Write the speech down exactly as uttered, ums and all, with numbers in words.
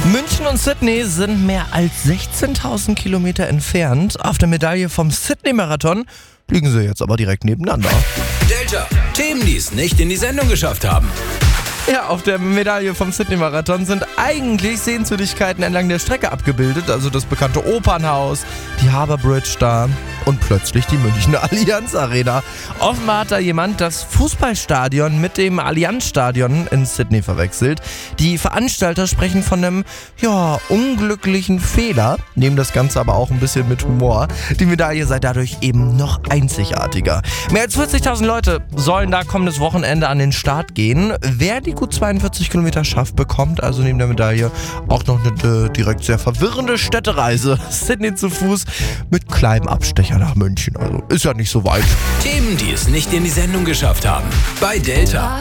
München und Sydney sind mehr als sechzehntausend Kilometer entfernt. Auf der Medaille vom Sydney-Marathon liegen sie jetzt aber direkt nebeneinander. Delta, Themen, die es nicht in die Sendung geschafft haben. Ja, auf der Medaille vom Sydney-Marathon sind eigentlich Sehenswürdigkeiten entlang der Strecke abgebildet. Also das bekannte Opernhaus, die Harbour Bridge da und plötzlich die Münchner Allianz Arena. Offenbar hat da jemand das Fußballstadion mit dem Allianz-Stadion in Sydney verwechselt. Die Veranstalter sprechen von einem, ja, unglücklichen Fehler, nehmen das Ganze aber auch ein bisschen mit Humor. Die Medaille sei dadurch eben noch einzigartiger. Mehr als vierzigtausend Leute sollen da kommendes Wochenende an den Start gehen. Wer die gut zweiundvierzig Kilometer schafft, bekommt also neben der Medaille auch noch eine äh, direkt sehr verwirrende Städtereise. Sydney zu Fuß mit kleinem Abstecher nach München. Also ist ja nicht so weit. Themen, die es nicht in die Sendung geschafft haben. Bei Delta.